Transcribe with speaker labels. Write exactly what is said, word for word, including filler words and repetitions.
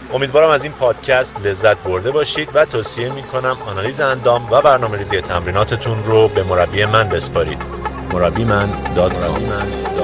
Speaker 1: امیدوارم از این پادکست لذت برده باشید و توصیه میکنم آنالیز اندام و برنامه‌ریزی تمریناتتون رو به مربی من بسپارید. مربی من داد مربی من